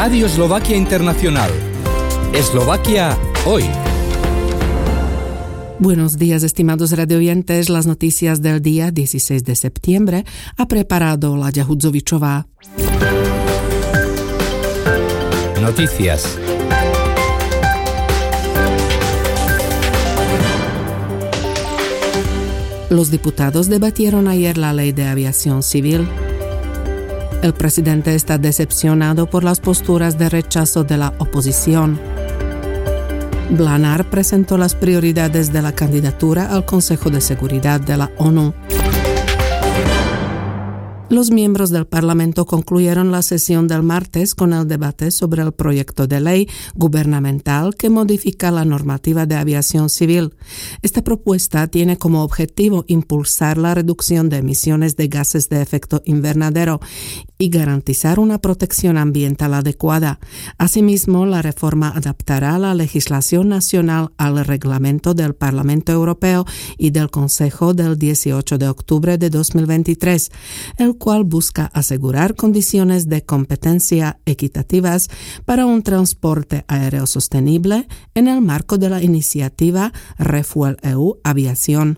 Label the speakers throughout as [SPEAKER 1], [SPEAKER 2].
[SPEAKER 1] Radio Eslovaquia Internacional. Eslovaquia hoy.
[SPEAKER 2] Buenos días, estimados radioyentes. Las noticias del día 16 de septiembre ha preparado Láďa Hudzovičová.
[SPEAKER 1] Noticias.
[SPEAKER 2] Los diputados debatieron ayer la ley de aviación civil. El presidente está decepcionado por las posturas de rechazo de la oposición. Blanár presentó las prioridades de la candidatura al Consejo de Seguridad de la ONU. Los miembros del Parlamento concluyeron la sesión del martes con el debate sobre el proyecto de ley gubernamental que modifica la normativa de aviación civil. Esta propuesta tiene como objetivo impulsar la reducción de emisiones de gases de efecto invernadero y garantizar una protección ambiental adecuada. Asimismo, la reforma adaptará la legislación nacional al reglamento del Parlamento Europeo y del Consejo del 18 de octubre de 2023, el cual busca asegurar condiciones de competencia equitativas para un transporte aéreo sostenible en el marco de la iniciativa RefuelEU Aviación.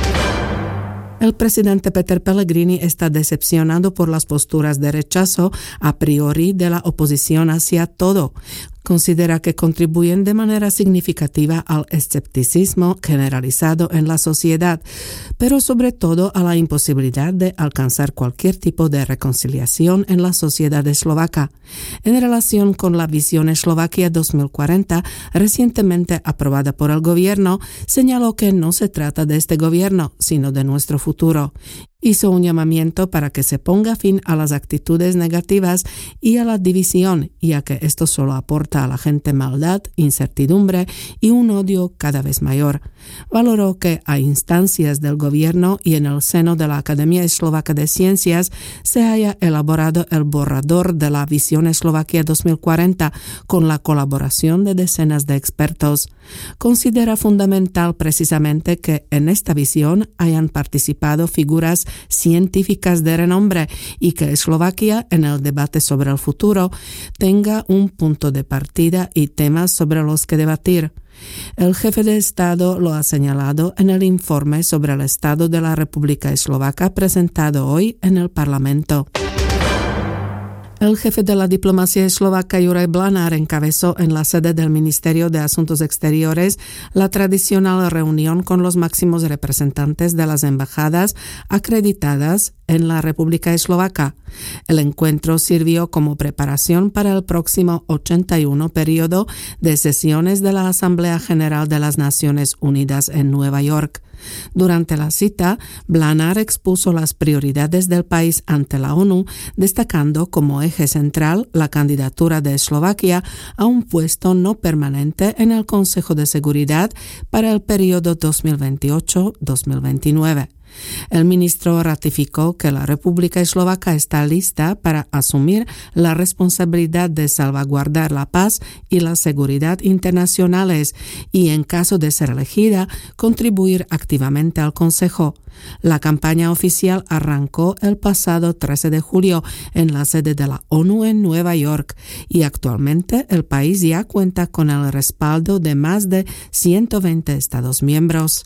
[SPEAKER 2] El presidente Peter Pellegrini está decepcionado por las posturas de rechazo a priori de la oposición hacia todo. Considera que contribuyen de manera significativa al escepticismo generalizado en la sociedad, pero sobre todo a la imposibilidad de alcanzar cualquier tipo de reconciliación en la sociedad eslovaca. En relación con la visión Eslovaquia 2040, recientemente aprobada por el gobierno, señaló que no se trata de este gobierno, sino de nuestro futuro. Hizo un llamamiento para que se ponga fin a las actitudes negativas y a la división, ya que esto solo aporta a la gente maldad, incertidumbre y un odio cada vez mayor. Valoró que a instancias del gobierno y en el seno de la Academia Eslovaca de Ciencias se haya elaborado el borrador de la visión Eslovaquia 2040 con la colaboración de decenas de expertos. Considera fundamental precisamente que en esta visión hayan participado figuras científicas de renombre y que Eslovaquia, en el debate sobre el futuro, tenga un punto de partida y temas sobre los que debatir. El jefe de Estado lo ha señalado en el informe sobre el estado de la República Eslovaca presentado hoy en el Parlamento. El jefe de la diplomacia eslovaca Juraj Blanár encabezó en la sede del Ministerio de Asuntos Exteriores la tradicional reunión con los máximos representantes de las embajadas acreditadas en la República Eslovaca. El encuentro sirvió como preparación para el próximo 81 periodo de sesiones de la Asamblea General de las Naciones Unidas en Nueva York. Durante la cita, Blanár expuso las prioridades del país ante la ONU, destacando como eje central la candidatura de Eslovaquia a un puesto no permanente en el Consejo de Seguridad para el periodo 2028-2029. El ministro ratificó que la República Eslovaca está lista para asumir la responsabilidad de salvaguardar la paz y la seguridad internacionales y, en caso de ser elegida, contribuir activamente al Consejo. La campaña oficial arrancó el pasado 13 de julio en la sede de la ONU en Nueva York y actualmente el país ya cuenta con el respaldo de más de 120 Estados miembros.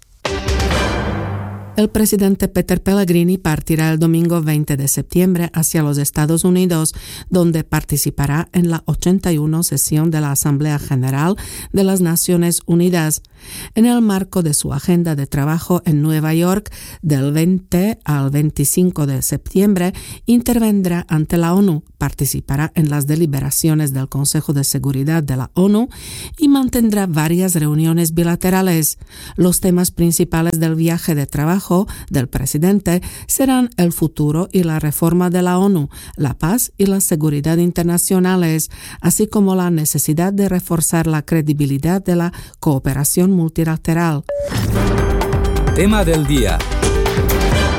[SPEAKER 2] El presidente Peter Pellegrini partirá el domingo 20 de septiembre hacia los Estados Unidos, donde participará en la 81 sesión de la Asamblea General de las Naciones Unidas. En el marco de su agenda de trabajo en Nueva York, del 20 al 25 de septiembre, intervendrá ante la ONU, participará en las deliberaciones del Consejo de Seguridad de la ONU y mantendrá varias reuniones bilaterales. Los temas principales del viaje de trabajo del presidente serán el futuro y la reforma de la ONU, la paz y la seguridad internacionales, así como la necesidad de reforzar la credibilidad de la cooperación multilateral.
[SPEAKER 1] Tema del día.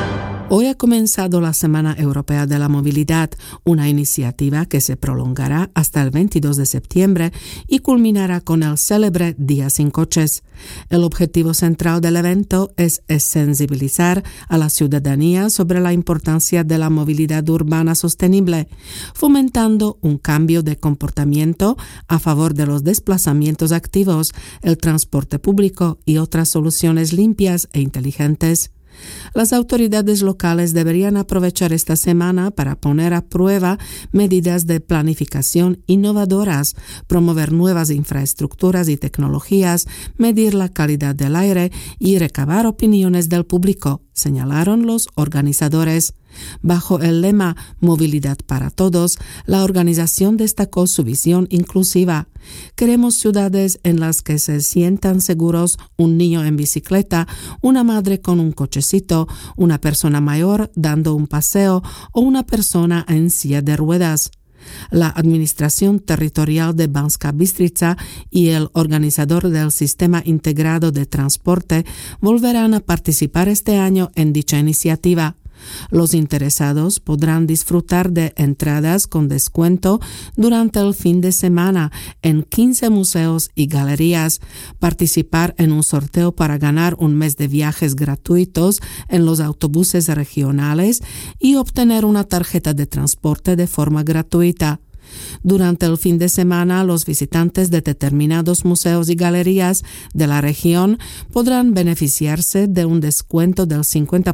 [SPEAKER 2] Hoy ha comenzado la Semana Europea de la Movilidad, una iniciativa que se prolongará hasta el 22 de septiembre y culminará con el célebre Día sin Coches. El objetivo central del evento es sensibilizar a la ciudadanía sobre la importancia de la movilidad urbana sostenible, fomentando un cambio de comportamiento a favor de los desplazamientos activos, el transporte público y otras soluciones limpias e inteligentes. Las autoridades locales deberían aprovechar esta semana para poner a prueba medidas de planificación innovadoras, promover nuevas infraestructuras y tecnologías, medir la calidad del aire y recabar opiniones del público, señalaron los organizadores. Bajo el lema Movilidad para Todos, la organización destacó su visión inclusiva. Queremos ciudades en las que se sientan seguros un niño en bicicleta, una madre con un cochecito, una persona mayor dando un paseo o una persona en silla de ruedas. La Administración Territorial de Banska Bystrica y el organizador del Sistema Integrado de Transporte volverán a participar este año en dicha iniciativa. Los interesados podrán disfrutar de entradas con descuento durante el fin de semana en 15 museos y galerías, participar en un sorteo para ganar un mes de viajes gratuitos en los autobuses regionales y obtener una tarjeta de transporte de forma gratuita. Durante el fin de semana, los visitantes de determinados museos y galerías de la región podrán beneficiarse de un descuento del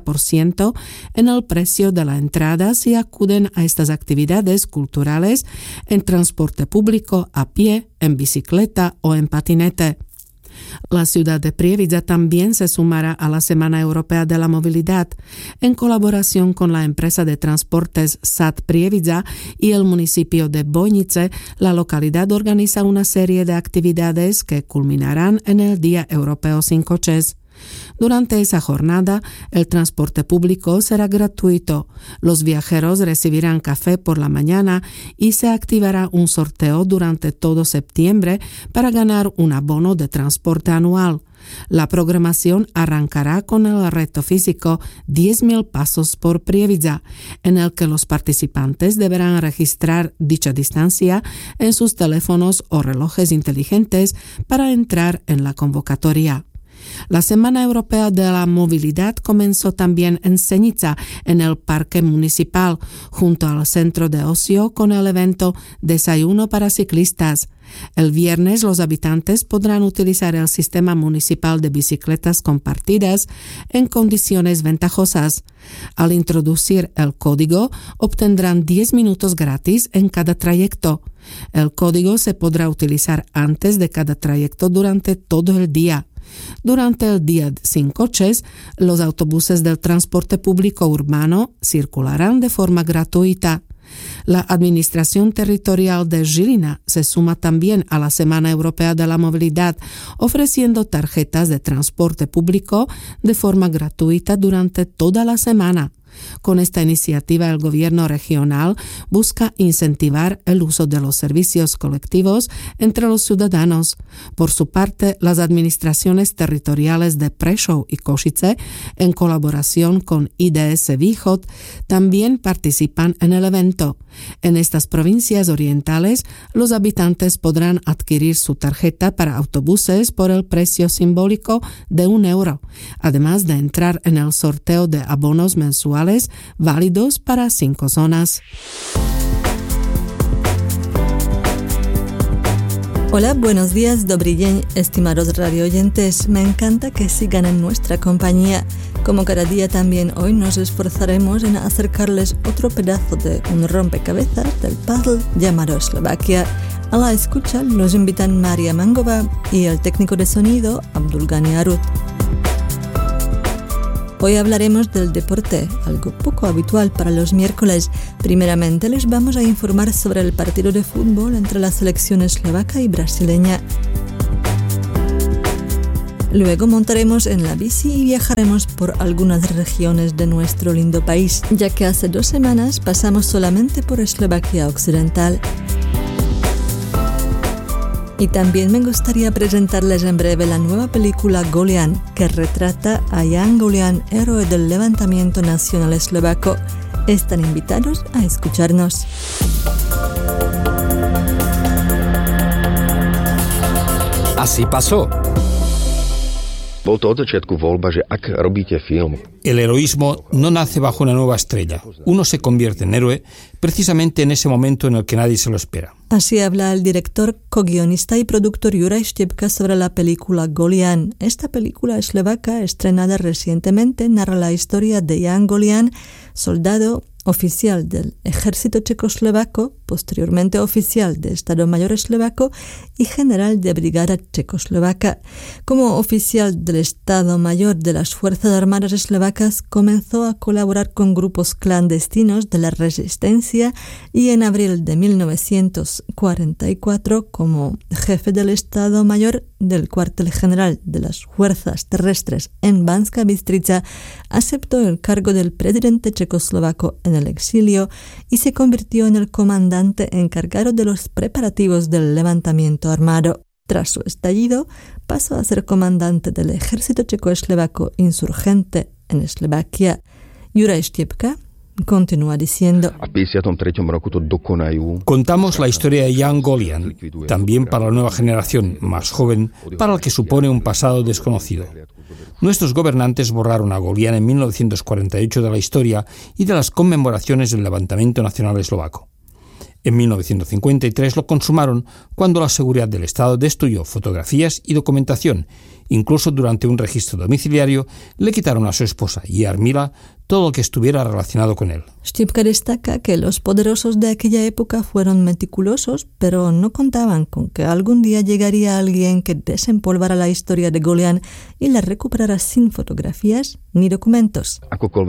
[SPEAKER 2] 50% en el precio de la entrada si acuden a estas actividades culturales en transporte público, a pie, en bicicleta o en patinete. La ciudad de Prievidza también se sumará a la Semana Europea de la Movilidad. En colaboración con la empresa de transportes SAT Prievidza y el municipio de Bojnice, la localidad organiza una serie de actividades que culminarán en el Día Europeo sin Coches. Durante esa jornada, el transporte público será gratuito. Los viajeros recibirán café por la mañana y se activará un sorteo durante todo septiembre para ganar un abono de transporte anual. La programación arrancará con el reto físico 10.000 pasos por Prievidza, en el que los participantes deberán registrar dicha distancia en sus teléfonos o relojes inteligentes para entrar en la convocatoria. La Semana Europea de la Movilidad comenzó también en Senica, en el Parque Municipal, junto al Centro de Ocio, con el evento Desayuno para Ciclistas. El viernes los habitantes podrán utilizar el sistema municipal de bicicletas compartidas en condiciones ventajosas. Al introducir el código, obtendrán 10 minutos gratis en cada trayecto. El código se podrá utilizar antes de cada trayecto durante todo el día. Durante el Día sin Coches, los autobuses del transporte público urbano circularán de forma gratuita. La Administración Territorial de Žilina se suma también a la Semana Europea de la Movilidad, ofreciendo tarjetas de transporte público de forma gratuita durante toda la semana. Con esta iniciativa, el gobierno regional busca incentivar el uso de los servicios colectivos entre los ciudadanos. Por su parte, las administraciones territoriales de Prešov y Košice, en colaboración con IDS Východ, también participan en el evento. En estas provincias orientales, los habitantes podrán adquirir su tarjeta para autobuses por el precio simbólico de €1, además de entrar en el sorteo de abonos mensuales válidos para 5 zonas.
[SPEAKER 3] Hola, buenos días, Dobry dzień, estimados radioyentes. Me encanta que sigan en nuestra compañía. Como cada día, también hoy nos esforzaremos en acercarles otro pedazo de un rompecabezas del puzzle llamado Eslovaquia. A la escucha nos invitan Maria Mangova y el técnico de sonido Abdulgani Arut. Hoy hablaremos del deporte, algo poco habitual para los miércoles. Primeramente les vamos a informar sobre el partido de fútbol entre la selección eslovaca y brasileña. Luego montaremos en la bici y viajaremos por algunas regiones de nuestro lindo país, ya que hace 2 semanas pasamos solamente por Eslovaquia Occidental. Y también me gustaría presentarles en breve la nueva película Golian, que retrata a Jan Golian, héroe del levantamiento nacional eslovaco. Están invitados a escucharnos.
[SPEAKER 1] Así pasó.
[SPEAKER 4] El heroísmo no nace bajo una nueva estrella. Uno se convierte en héroe precisamente en ese momento en el que nadie se lo espera.
[SPEAKER 3] Así habla el director, co-guionista y productor Juraj Štipka sobre la película Golian. Esta película eslovaca, estrenada recientemente, narra la historia de Jan Golian, soldado oficial del ejército checoslovaco, posteriormente oficial de Estado Mayor eslovaco y general de brigada checoslovaca. Como oficial del Estado Mayor de las Fuerzas Armadas eslovacas, comenzó a colaborar con grupos clandestinos de la resistencia y en abril de 1944, como jefe del Estado Mayor del cuartel general de las Fuerzas Terrestres en Banská Bystrica, aceptó el cargo del presidente checoslovaco en el exilio y se convirtió en el comandante encargado de los preparativos del levantamiento armado. Tras su estallido, pasó a ser comandante del ejército checoslovaco insurgente en Eslovaquia. Juraj Štipka continúa diciendo:
[SPEAKER 4] Contamos la historia de Jan Golian, también para la nueva generación más joven, para la que supone un pasado desconocido. Nuestros gobernantes borraron a Golian en 1948 de la historia y de las conmemoraciones del levantamiento nacional eslovaco. En 1953 lo consumaron cuando la seguridad del Estado destruyó fotografías y documentación. Incluso durante un registro domiciliario le quitaron a su esposa, Jarmila, todo lo que estuviera relacionado con él.
[SPEAKER 3] Štipka destaca que los poderosos de aquella época fueron meticulosos, pero no contaban con que algún día llegaría alguien que desempolvara la historia de Golian y la recuperara sin fotografías ni documentos.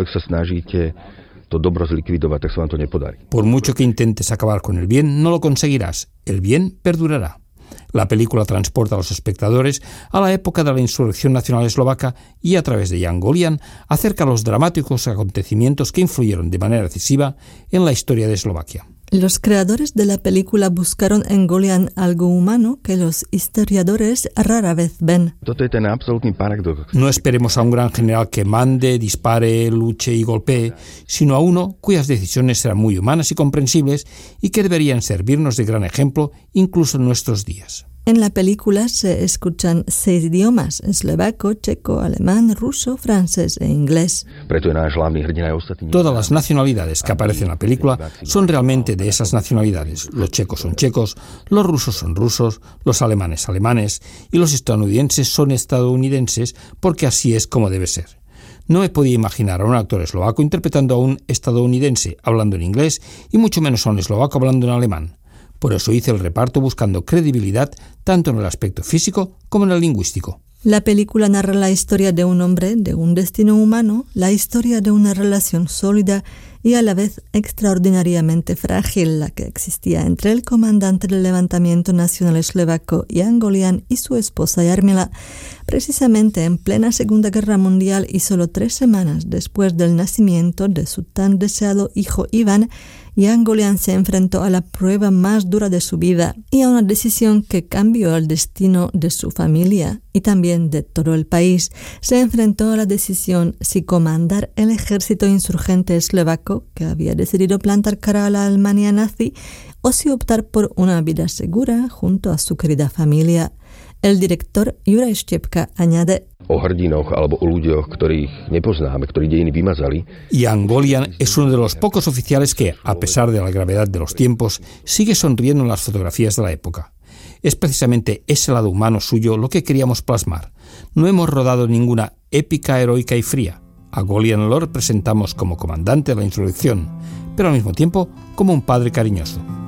[SPEAKER 4] Por mucho que intentes acabar con el bien, no lo conseguirás. El bien perdurará. La película transporta a los espectadores a la época de la insurrección nacional eslovaca y, a través de Jan Golian, acerca los dramáticos acontecimientos que influyeron de manera decisiva en la historia de Eslovaquia.
[SPEAKER 3] Los creadores de la película buscaron en Golian algo humano que los historiadores rara vez ven.
[SPEAKER 4] No esperemos a un gran general que mande, dispare, luche y golpee, sino a uno cuyas decisiones serán muy humanas y comprensibles y que deberían servirnos de gran ejemplo incluso en nuestros días.
[SPEAKER 3] En la película se escuchan 6 idiomas: eslovaco, checo, alemán, ruso, francés e inglés.
[SPEAKER 4] Todas las nacionalidades que aparecen en la película son realmente de esas nacionalidades. Los checos son checos, los rusos son rusos, los alemanes alemanes y los estadounidenses son estadounidenses, porque así es como debe ser. No me podía imaginar a un actor eslovaco interpretando a un estadounidense hablando en inglés y mucho menos a un eslovaco hablando en alemán. Por eso hice el reparto buscando credibilidad tanto en el aspecto físico como en el lingüístico.
[SPEAKER 3] La película narra la historia de un hombre, de un destino humano, la historia de una relación sólida y a la vez extraordinariamente frágil la que existía entre el comandante del levantamiento nacional eslovaco Jan Golian y su esposa Jarmila. Precisamente en plena Segunda Guerra Mundial y solo 3 semanas después del nacimiento de su tan deseado hijo Iván, Jan Golian se enfrentó a la prueba más dura de su vida y a una decisión que cambió el destino de su familia y también de todo el país. Se enfrentó a la decisión si comandar el ejército insurgente eslovaco, que había decidido plantar cara a la Alemania nazi, o si optar por una vida segura junto a su querida familia. El director Juraj Štipka añade:
[SPEAKER 4] Jan Golian es uno de los pocos oficiales que, a pesar de la gravedad de los tiempos, sigue sonriendo en las fotografías de la época. Es precisamente ese lado humano suyo lo que queríamos plasmar. No hemos rodado ninguna épica heroica y fría. A Golian lo representamos como comandante de la insurrección, pero al mismo tiempo como un padre cariñoso.